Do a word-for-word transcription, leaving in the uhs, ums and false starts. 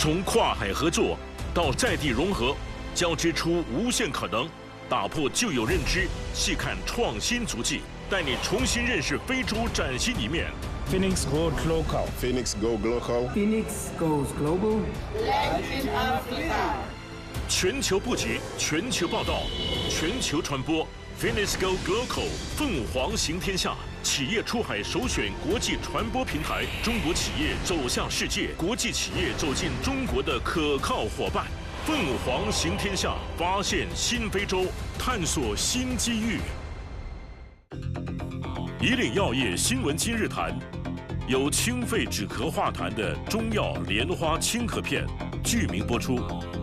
从跨海合作到在地融合，交织出无限可能。打破旧有认知，细看创新足迹，带你重新认识非洲崭新一面。 Phoenix Goes Local. Phoenix Go Local. Phoenix goes global. Latin Africa. 全球布局，全球报道，全球传播。Phoenix Go Local， 凤凰行天下，企业出海首选国际传播平台，中国企业走向世界，国际企业走进中国的可靠伙伴。凤凰行天下，发现新非洲，探索新机遇。以岭药业新闻今日谈，由清肺止咳化痰的中药莲花清咳片，剧名播出。